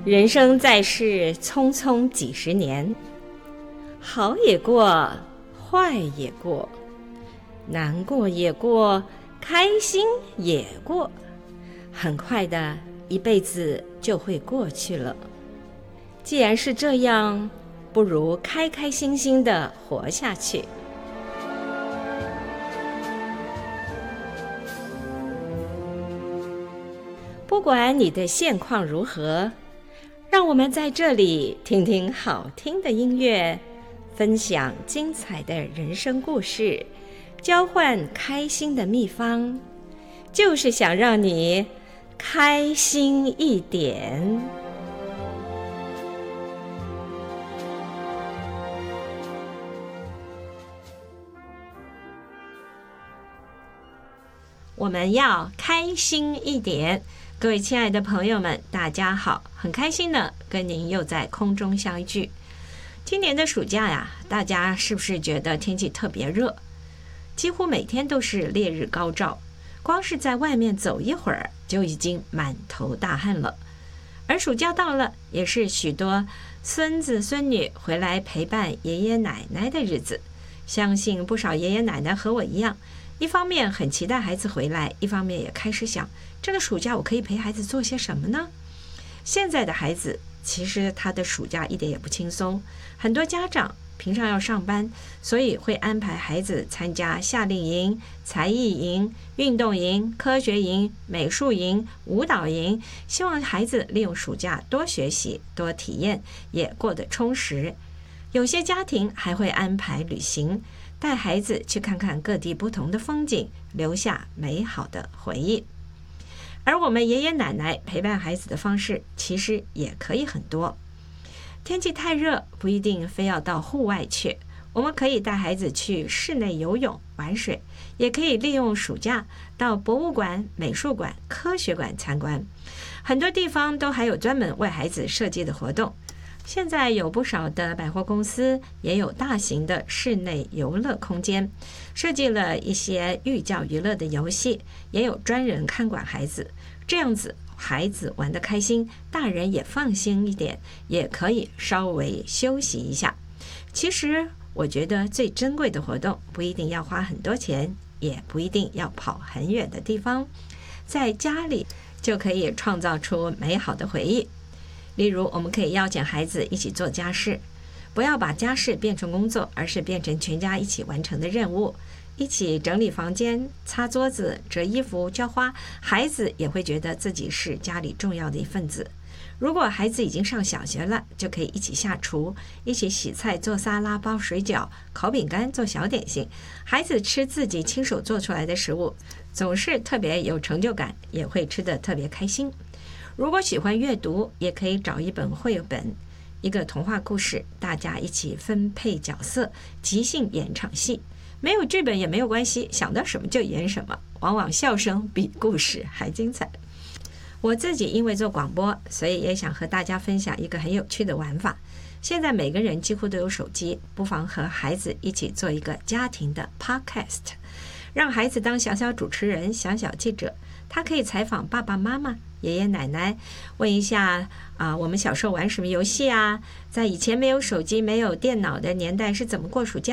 人生在世，匆匆几十年，好也过，坏也过，难过也过，开心也过，很快的一辈子就会过去了。既然是这样，不如开开心心的活下去。不管你的现况如何，让我们在这里听听好听的音乐，分享精彩的人生故事，交换开心的秘方，就是想让你开心一点。我们要开心一点。各位亲爱的朋友们，大家好，很开心呢跟您又在空中相聚。今年的暑假呀，大家是不是觉得天气特别热？几乎每天都是烈日高照，光是在外面走一会儿就已经满头大汗了。而暑假到了，也是许多孙子孙女回来陪伴爷爷奶奶的日子。相信不少爷爷奶奶和我一样，一方面很期待孩子回来，一方面也开始想，这个暑假我可以陪孩子做些什么呢？现在的孩子其实他的暑假一点也不轻松，很多家长平常要上班，所以会安排孩子参加夏令营、才艺营、运动营、科学营、美术营、舞蹈营，希望孩子利用暑假多学习、多体验，也过得充实。有些家庭还会安排旅行，带孩子去看看各地不同的风景，留下美好的回忆。而我们爷爷奶奶陪伴孩子的方式其实也可以很多。天气太热，不一定非要到户外去，我们可以带孩子去室内游泳、玩水，也可以利用暑假到博物馆、美术馆、科学馆参观。很多地方都还有专门为孩子设计的活动。现在有不少的百货公司也有大型的室内游乐空间，设计了一些寓教于乐的游戏，也有专人看管孩子，这样子孩子玩得开心，大人也放心一点，也可以稍微休息一下。其实我觉得最珍贵的活动不一定要花很多钱，也不一定要跑很远的地方，在家里就可以创造出美好的回忆。例如，我们可以邀请孩子一起做家事，不要把家事变成工作，而是变成全家一起完成的任务。一起整理房间、擦桌子、折衣服、浇花，孩子也会觉得自己是家里重要的一份子。如果孩子已经上小学了，就可以一起下厨，一起洗菜、做沙拉、包水饺、烤饼干、做小点心。孩子吃自己亲手做出来的食物，总是特别有成就感，也会吃得特别开心。如果喜欢阅读，也可以找一本绘本，一个童话故事，大家一起分配角色，即兴演场戏。没有剧本也没有关系，想到什么就演什么，往往笑声比故事还精彩。我自己因为做广播，所以也想和大家分享一个很有趣的玩法。现在每个人几乎都有手机，不妨和孩子一起做一个家庭的 podcast， 让孩子当小小主持人、小小记者，他可以采访爸爸妈妈、爷爷奶奶，问一下我们小时候玩什么游戏啊？在以前没有手机、没有电脑的年代是怎么过暑假？